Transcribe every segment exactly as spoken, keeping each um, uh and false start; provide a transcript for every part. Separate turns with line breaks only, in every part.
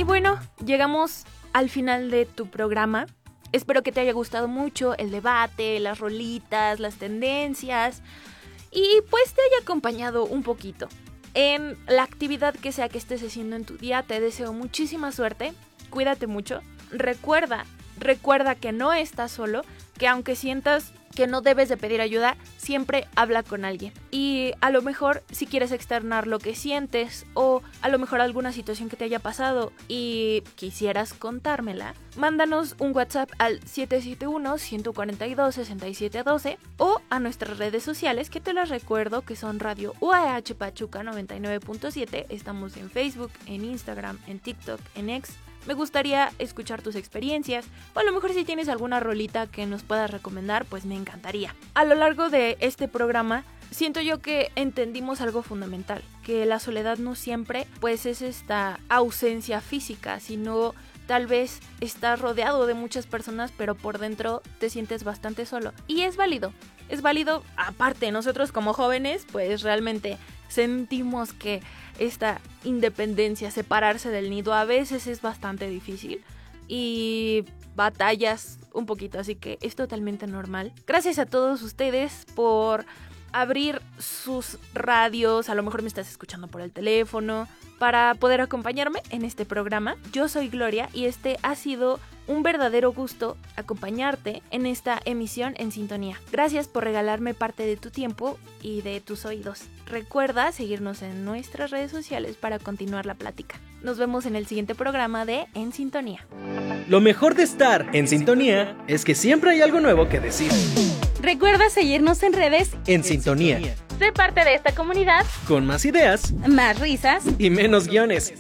Y bueno, llegamos al final de tu programa. Espero que te haya gustado mucho el debate, las rolitas, las tendencias y pues te haya acompañado un poquito. En la actividad que sea que estés haciendo en tu día, te deseo muchísima suerte, cuídate mucho. Recuerda, recuerda que no estás solo, que aunque sientas que no debes de pedir ayuda, siempre habla con alguien. Y a lo mejor si quieres externar lo que sientes o a lo mejor alguna situación que te haya pasado y quisieras contármela, mándanos un WhatsApp al siete siete uno, uno cuatro dos, seis siete uno dos o a nuestras redes sociales, que te las recuerdo que son Radio U A H Pachuca noventa y nueve punto siete. Estamos en Facebook, en Instagram, en TikTok, en X. Me gustaría escuchar tus experiencias, o a lo mejor si tienes alguna rolita que nos puedas recomendar, pues me encantaría. A lo largo de este programa, siento yo que entendimos algo fundamental, que la soledad no siempre pues es esta ausencia física, sino tal vez estás rodeado de muchas personas, pero por dentro te sientes bastante solo. Y es válido, es válido. Aparte, nosotros como jóvenes, pues realmente sentimos que esta independencia, separarse del nido, a veces es bastante difícil y batallas un poquito, así que es totalmente normal. Gracias a todos ustedes por abrir sus radios, a lo mejor me estás escuchando por el teléfono, para poder acompañarme en este programa. Yo soy Gloria y este ha sido un verdadero gusto acompañarte en esta emisión En Sintonía. Gracias por regalarme parte de tu tiempo y de tus oídos. Recuerda seguirnos en nuestras redes sociales para continuar la plática. Nos vemos en el siguiente programa de En Sintonía.
Lo mejor de estar en sintonía es que siempre hay algo nuevo que decir.
Recuerda seguirnos en redes
En Sintonía.
Sé parte de esta comunidad
Con más ideas,
más risas
y menos guiones.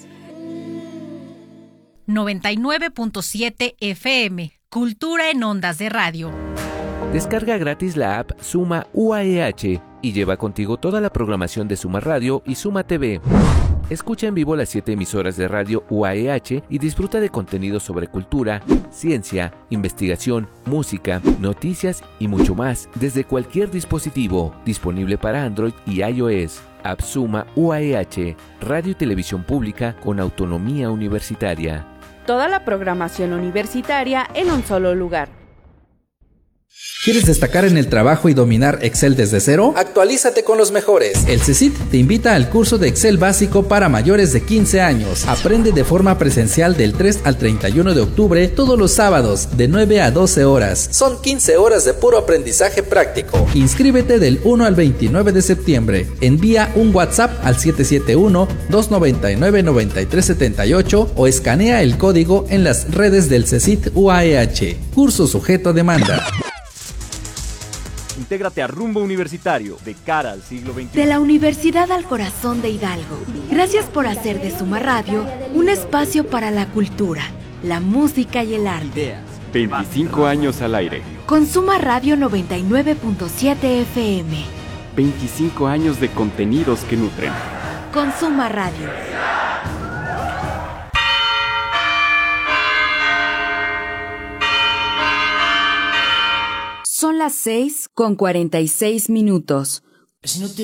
noventa y nueve punto siete F M, Cultura en Ondas de Radio.
Descarga gratis la app Suma U A E H y lleva contigo toda la programación de Suma Radio y Suma T V. Escucha en vivo las siete emisoras de radio U A E H y disfruta de contenidos sobre cultura, ciencia, investigación, música, noticias y mucho más desde cualquier dispositivo, disponible para Android y iOS. App Suma U A E H, radio y televisión pública con autonomía universitaria.
Toda la programación universitaria en un solo lugar.
¿Quieres destacar en el trabajo y dominar Excel desde cero? Actualízate con los mejores. El C E C I T te invita al curso de Excel básico para mayores de quince años. Aprende de forma presencial del tres al treinta y uno de octubre todos los sábados de nueve a doce horas. Son quince horas de puro aprendizaje práctico. Inscríbete del uno al veintinueve de septiembre. Envía un WhatsApp al siete siete uno, dos nueve nueve, nueve tres siete ocho o escanea el código en las redes del C E C I T U A E H. Curso sujeto a demanda.
Intégrate a Rumbo Universitario, de cara al siglo veintiuno.
De la Universidad al Corazón de Hidalgo. Gracias por hacer de Suma Radio un espacio para la cultura, la música y el arte.
veinticinco años al aire.
Con Suma Radio noventa y nueve punto siete F M.
veinticinco años de contenidos que nutren.
Con Suma Radio. Son las seis con cuarenta y seis minutos.